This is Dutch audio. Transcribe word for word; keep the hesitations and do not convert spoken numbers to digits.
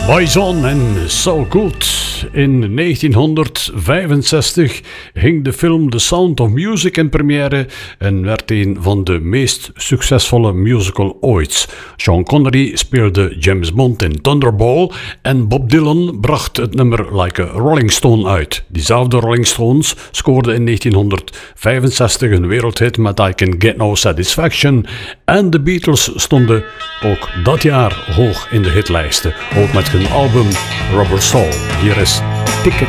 Boyzone en So Good. In negentienhonderdvijfenzestig ging de film The Sound of Music in première en werd een van de meest succesvolle musical ooit. Sean Connery speelde James Bond in Thunderball en Bob Dylan bracht het nummer Like a Rolling Stone uit. Diezelfde Rolling Stones scoorden in negentienhonderdvijfenzestig een wereldhit met I Can Get No Satisfaction en de Beatles stonden ook dat jaar hoog in de hitlijsten, ook met hun album Rubber Soul. Hier is Ticket